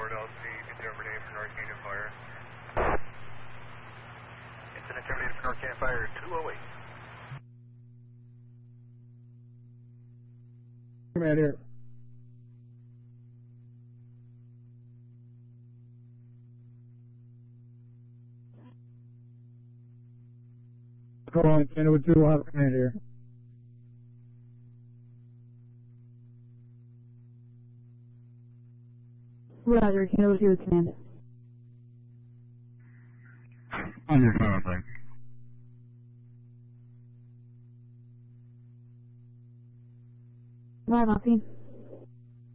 Lord LC, determinate for North Canyon Fire. Incident terminated for North Canyon Fire 208. Right here. Call on Canada 2, we'll have a command here. Roger, Canada 2 command. On your phone, thanks. Right, Mossy.